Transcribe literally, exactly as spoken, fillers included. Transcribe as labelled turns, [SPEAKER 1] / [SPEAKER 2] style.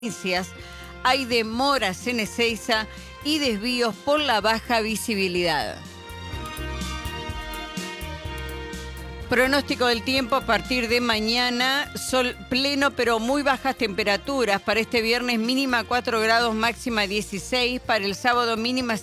[SPEAKER 1] Hay demoras en Ezeiza y desvíos por la baja visibilidad. Pronóstico del tiempo a partir de mañana, sol pleno pero muy bajas temperaturas. Para este viernes mínima cuatro grados, máxima dieciséis. Para el sábado mínima